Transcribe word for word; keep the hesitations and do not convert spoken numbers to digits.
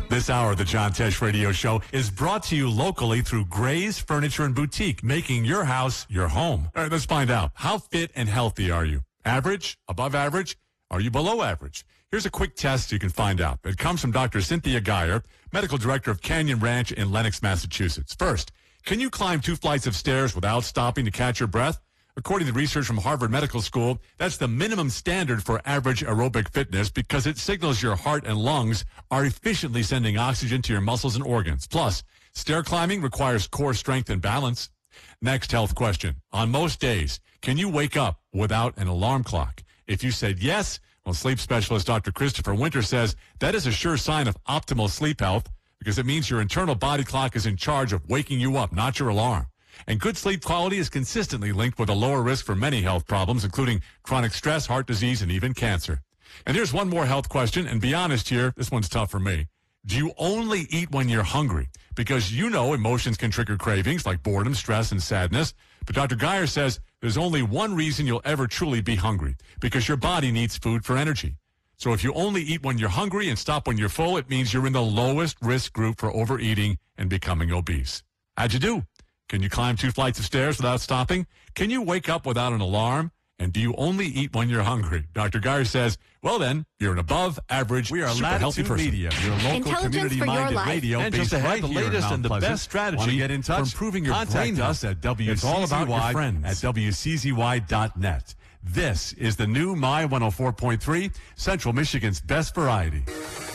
This hour of the John Tesh Radio Show is brought to you locally through Gray's Furniture and Boutique, making your house your home. All right, let's find out. How fit and healthy are you? Average? Above average? Are you below average? Here's a quick test you can find out. It comes from Doctor Cynthia Geyer, medical director of Canyon Ranch in Lenox, Massachusetts. First, can you climb two flights of stairs without stopping to catch your breath? According to research from Harvard Medical School, that's the minimum standard for average aerobic fitness because it signals your heart and lungs are efficiently sending oxygen to your muscles and organs. Plus, stair climbing requires core strength and balance. Next health question. On most days, can you wake up without an alarm clock? If you said yes, well, sleep specialist Doctor Christopher Winter says that is a sure sign of optimal sleep health because it means your internal body clock is in charge of waking you up, not your alarm. And good sleep quality is consistently linked with a lower risk for many health problems, including chronic stress, heart disease, and even cancer. And here's one more health question, and be honest here, this one's tough for me. Do you only eat when you're hungry? Because you know emotions can trigger cravings like boredom, stress, and sadness. But Doctor Geyer says there's only one reason you'll ever truly be hungry, because your body needs food for energy. So if you only eat when you're hungry and stop when you're full, it means you're in the lowest risk group for overeating and becoming obese. How'd you do? Can you climb two flights of stairs without stopping? Can you wake up without an alarm? And do you only eat when you're hungry? Doctor Geyer says, well then, you're an above average, we are super healthy person. Media, your local community-minded radio, and based just right the here latest and the best strategy Want to get in touch? For improving your Contact brain us health. at W C Z Y It's all about your friends. at W C Z Y dot net. This is the new My one oh four point three, Central Michigan's best variety.